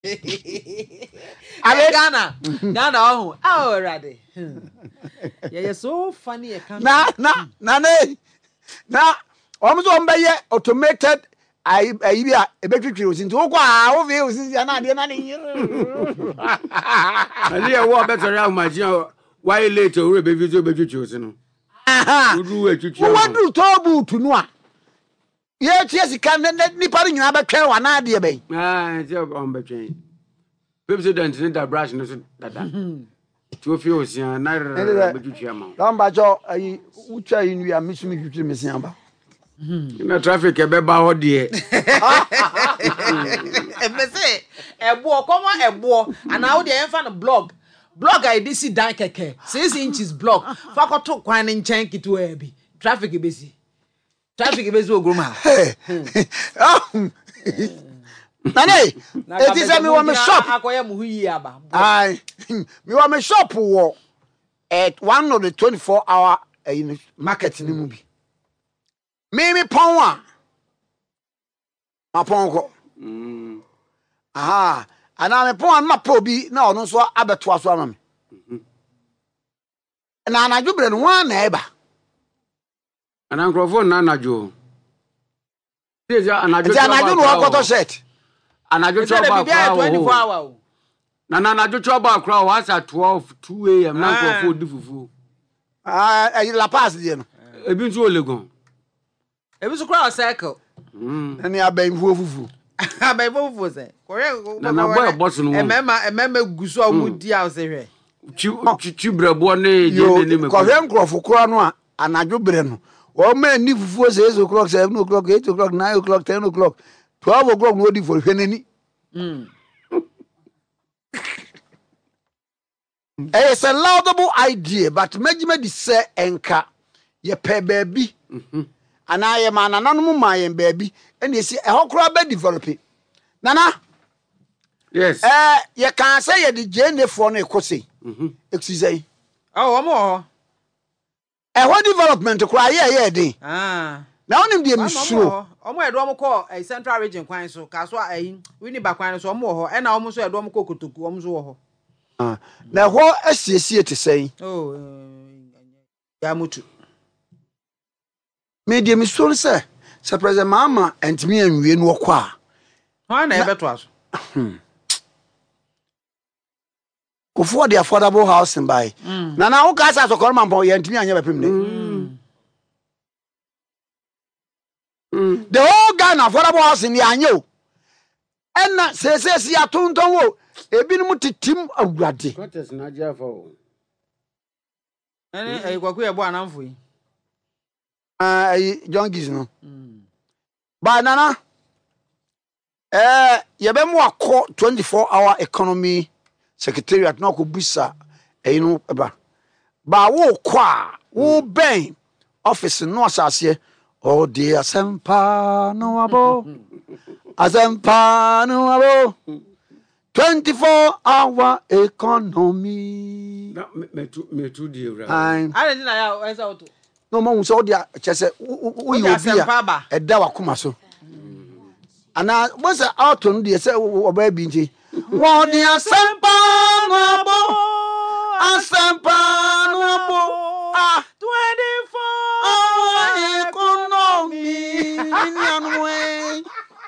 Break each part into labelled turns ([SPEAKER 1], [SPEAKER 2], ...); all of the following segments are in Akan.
[SPEAKER 1] Ghana oh already. Yeah, so funny
[SPEAKER 2] na almost on by automated I be a between into wo ve osinzi na ade na ni
[SPEAKER 3] ali e wo better ya imagine why late o be video between no udu etwitwi
[SPEAKER 2] wo wadu to boot no a ye tie sika nipa nyina betwen wa na ade be
[SPEAKER 3] je on between president ni da brush no so dada to fi osia na betwitwi ama
[SPEAKER 2] don ba jo ayi utwa yi nua misumi twitwi mesia ba
[SPEAKER 3] na traffic e be ba ho de
[SPEAKER 1] me say ebo komo ebo ana wo de enfa no blog I dey see dan keke 6 inches blog fa ko to kwan ne nchen kitu e bi traffic besi ogroma
[SPEAKER 2] Nane it is me wa me shop
[SPEAKER 1] akoya mu huyi aba
[SPEAKER 2] ai me wa me shop wo at one of the 24-hour market ni mu bi me pon wa ma pon ko aha ana me pon ma pa obi na ono so abeto aso ama me na anadwo bre no wa na eba
[SPEAKER 3] ana microphone na anadwo deja
[SPEAKER 2] anadwo no akoto set
[SPEAKER 3] anadwo choba kwa
[SPEAKER 1] 24 hour
[SPEAKER 3] na anadwo choba kwa wa sa 2 am na microphone di fufu
[SPEAKER 2] la pass die no
[SPEAKER 3] ebi nso olegon
[SPEAKER 1] ebi so kwa cycle
[SPEAKER 2] ani aban fufu
[SPEAKER 1] aban fufu se
[SPEAKER 3] na boy boss no
[SPEAKER 1] emema guso omudi a se hwe
[SPEAKER 3] chi brebo ne je ne me
[SPEAKER 2] ko hwe nkrofo kro no a anadwo bre no o ma ni fufu 6 o'clock 7 o'clock 8 o'clock 9 o'clock 10 o'clock 12 o'clock no di for hwe nani it's a laudable idea but majima di say enka ye pe baabi ana ye ma nananom ma ye baabi ene esi ehokro ba develop nana
[SPEAKER 3] yes
[SPEAKER 2] ye kan say ye di jene for no ekose exercise
[SPEAKER 1] omo
[SPEAKER 2] what development kra ye din na onim de misuro
[SPEAKER 1] omo edo omo ko central region kwan so ka so wini ba kwan so omo ho e na omo so edo omo ko kotoku omo so ho
[SPEAKER 2] na ho asiesie te sei
[SPEAKER 1] ya mutu
[SPEAKER 2] me de misuro se president mama entimi anwie no kwa
[SPEAKER 1] ho na ebeto aso
[SPEAKER 2] for the affordable housing by na wo ka sa so ko man pon ye ntimi anya bepem ne the whole Ghana affordable housing ya anya o enna sesesi atonton wo ebinum titim awurade
[SPEAKER 3] contest na ja fa o
[SPEAKER 1] ene kwaku ye bo anamfo yi
[SPEAKER 2] John Giz no ba nana ye be mo akọ 24-hour economy secretariat na ko busa no ba wo kwa wo ben office no asase o de asempa no abo 24-hour economy
[SPEAKER 3] me tu di ura
[SPEAKER 1] ale ni na ya esa oto
[SPEAKER 2] no mo so de chese wo yi obia e da wakoma so ana mo se auto no de se oba bi nti wo de asempa no abo 24-hour economy ni anwe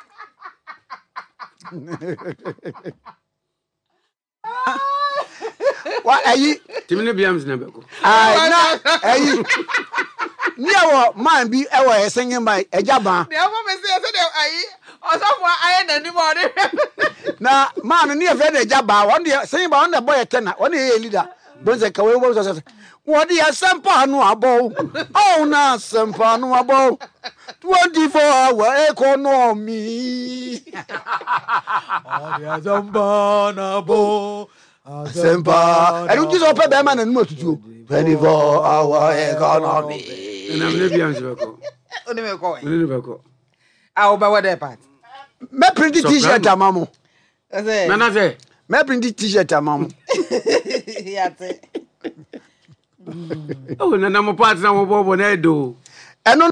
[SPEAKER 2] wa ayi
[SPEAKER 3] timine biams na beko
[SPEAKER 2] na ayi ni awo man bi e wo esenyin bai ejaba
[SPEAKER 1] de mo me se de ayi osofo aye nani mo de
[SPEAKER 2] na man ni e fe de ejaba won de senyin ba won de boy etena won e leader bon se ka we wo so won de asempa no abo oh na asempa no abo 24-hour economy oh de asempa no abo asempa and you just pay man and mututu 24-hour economy
[SPEAKER 3] na me biams beko
[SPEAKER 1] oni me ko
[SPEAKER 3] ni beko
[SPEAKER 1] a oba what part
[SPEAKER 2] me print t-shirt amamo
[SPEAKER 3] nana say
[SPEAKER 2] me print t-shirt amamo
[SPEAKER 1] ya te
[SPEAKER 3] oh nana mo part na mo bobo na edo
[SPEAKER 2] eno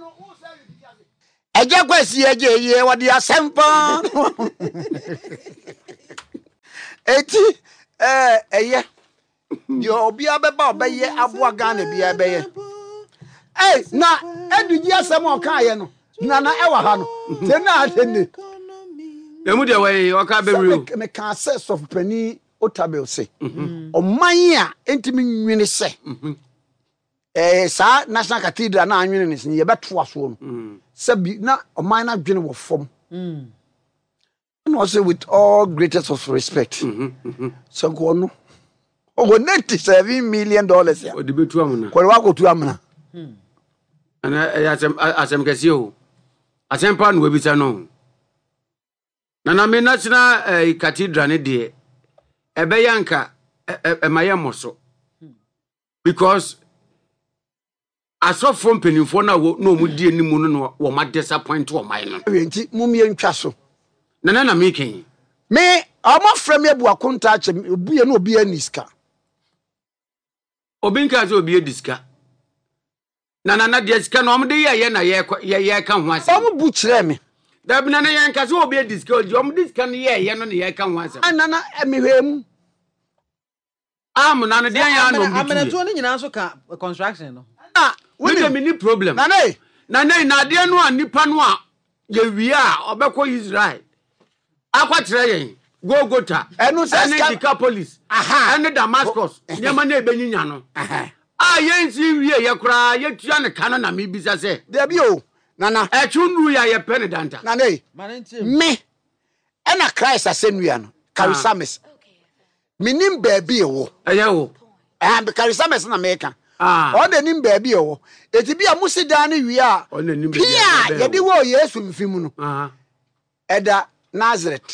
[SPEAKER 2] eje kwesi eje ye wodi asempa eti eye yo obi abeba obeye aboa Ghana bia beye na eduji asem o kan ye no nana ewa ha no se na atende
[SPEAKER 3] emu de we o ka beru
[SPEAKER 2] me kan access of pani Otabel say oman a entimi nwene se sa National Cathedral na anwene ne se ye beto aso no se bi na oman na dwene wo fom and also with all greatest of respect so go no over $97 million ya
[SPEAKER 3] o de betu amuna
[SPEAKER 2] ko wa ko tu amuna
[SPEAKER 3] ana asem kesi o asem pa no webisa no na me National Cathedral ne de ebe yanka emaye moso because asofo mpenimfo na no mu die ni mu no wo ma disappoint wo mai no
[SPEAKER 2] enti mumie ntwa so
[SPEAKER 3] na making
[SPEAKER 2] me omo frame ebu akonta ache obuye na obi aniska
[SPEAKER 3] obinka zo obi ediska na de sika no omde ye na ye ka ho ase
[SPEAKER 2] omo bu kire me
[SPEAKER 3] da bi na yanka zo obi ediska omde sika no ye no na ye ka ho ase
[SPEAKER 2] anana emihwem
[SPEAKER 3] na de ya no
[SPEAKER 1] amena to ni nyina so ka construction no
[SPEAKER 3] we dey mini problem
[SPEAKER 2] na
[SPEAKER 3] de no anipa no a ye wi a obekọ Israel akwatre yen Gogota
[SPEAKER 2] enu
[SPEAKER 3] se Police enu Damascus nyama na ebenyinya no yensi wie ye kura ye tua ne kano na me bisa se
[SPEAKER 2] debi o nana
[SPEAKER 3] echunru ya ye penidanta
[SPEAKER 2] nana me ena Christ asenua no Karisames minim baabi ewo
[SPEAKER 3] eye wo
[SPEAKER 2] Karisames na meka o de nim baabi ewo eti bia musida ne wie a pia ye de wo Yesu mfimu no eda Nazareth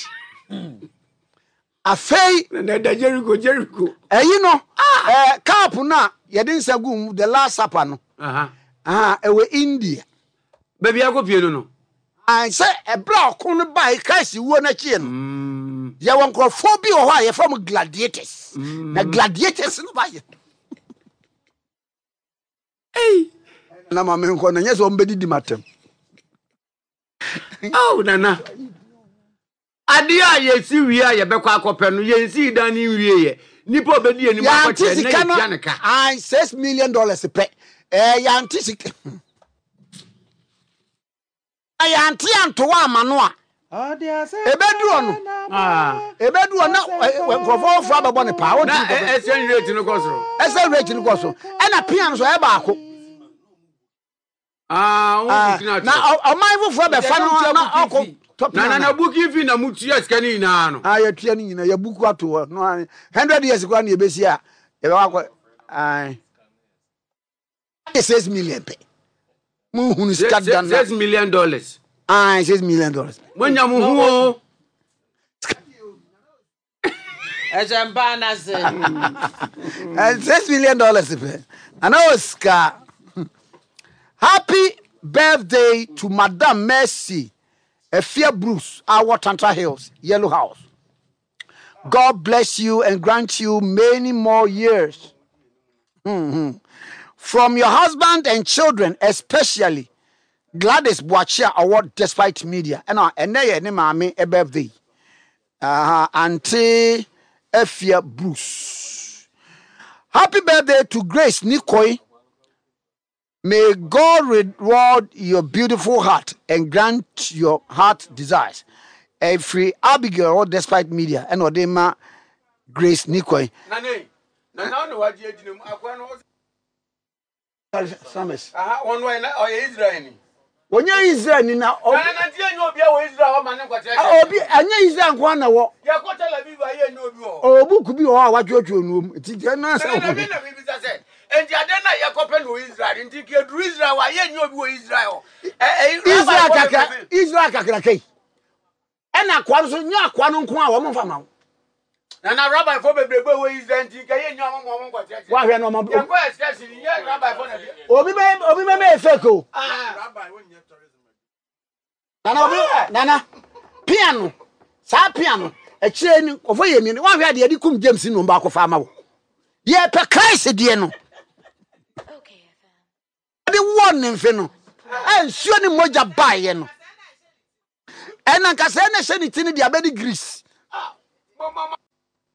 [SPEAKER 2] afei
[SPEAKER 3] na da Jericho
[SPEAKER 2] eyi no cap na ye de nsagum the last supper no ewe India
[SPEAKER 3] baby akopie no
[SPEAKER 2] I say a block on the bike Christ wo na chie no ye won krofo bi o ho ye from gladiators na gladiators no ba ye na ma me nko na nyeso mbedidi matem
[SPEAKER 3] nana ade a ye si wi a ye bekọ akọpẹ no ye si dan ni wi ye nipa obedi eni ma akọche na ye tia ne ka
[SPEAKER 2] $6 million pe ya antisika ya anti anto wa amano a ebedu ono na nkrofo fo ababo ne pa
[SPEAKER 3] na exchange rate no koso
[SPEAKER 2] na pian so e ba ako na oman fofo be fa no na ako
[SPEAKER 3] na buki fi na mutu ya sika ni na no
[SPEAKER 2] ya tua ni nyina ya buku ato no 100 years kwa na ebesi a e ba kwa $6 million pe mu hunu sika dan
[SPEAKER 3] $6 million
[SPEAKER 2] $6 million
[SPEAKER 3] mwanya mu hu
[SPEAKER 1] ejamba se
[SPEAKER 2] $6 million pe ana Oscar. Happy birthday to Madam Mercy Efia Bruce, our Tantra Hills, Yellow House. God bless you and grant you many more years. From your husband and children, especially Gladys Boachia Award Despite Media. And a birthday. Auntie Efia Bruce. Happy birthday to Grace Nikoi. May God reward your beautiful heart and grant your heart desires. Every Abigail or Despite Media and Odema Grace Nikoi. Samis.
[SPEAKER 3] One way or Israel.
[SPEAKER 2] When you're Israel, now, Obi, and you're Israel, one hour. Oh, could be all what you're doing. It's
[SPEAKER 3] and Jadena Yakopen Israel, and take your Israel, why you Israel.
[SPEAKER 2] Israel Kakrake. And I quite so near Quanum Qua, woman from now.
[SPEAKER 3] And a rabbi for the baby is then take a young woman. Why are no more? Rabbi for Obi Feko. Nana, piano, sa piano, a chain of women. Why had the Edikum James in Umbaco Farmer? Ye per Christ, Diano. The one in Feno. And surely Moja Bayen. And Ancasana sent it in the Abedi Greece.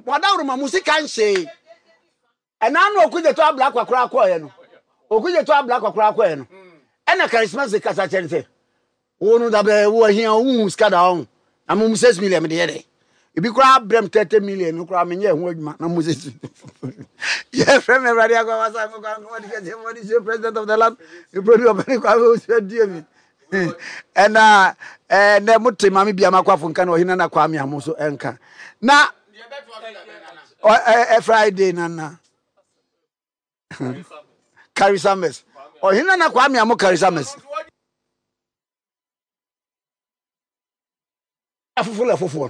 [SPEAKER 3] wada roma musika nse ena no okuje to abla kwakora akoye no okuje to abla kwakora akoye no ena Christmas de kasa cherite wonu da be wo hia wu skada on na mo 6 million me de yede ibi kura brem 30 million no kura menye ho adwuma na mo 6 yeah from everybody go was am go what is the president of the land you produce of kwa we say die mi ena na mutima me bia makwafo nka na ohina na kwa me amoso enka na Friday nana carry summers ohina na kwa me amo carry summers afufu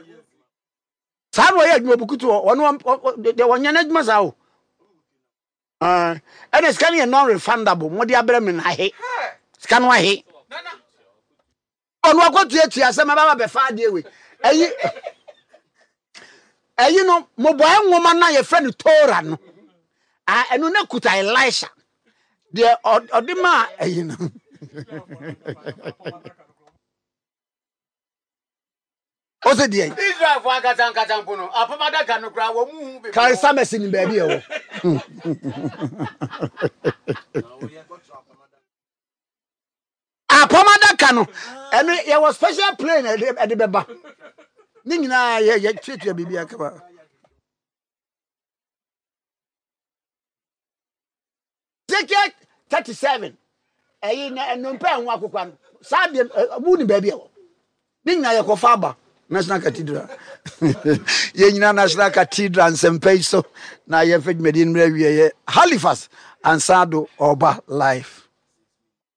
[SPEAKER 3] Sano ya bukutu ono de wonyana adwuma sawo ene scan ye non refundable mo de abrɛ me na he scan wa he ono akotu atu asema baba be fa de we ayi no mo boy nwoma na ye friend Tora no eno na kuta Elisha de odima ayi no Ose die
[SPEAKER 2] Israel for akatan pono apamada ka no kra wo mu be
[SPEAKER 3] Kai samesi ni baabi e wo apamada ka no eno ye was special plane e de beba ni nyina ye twetua bibia ka ba Ticket 37 eyi na eno mpa enwa akokwa no sa de bu ni baabi e wo ni nyina ye kofa ba National Cathedral. Yenina National Cathedral and Sempeiso. Na ye fed medin Halifax and Sado Oba life.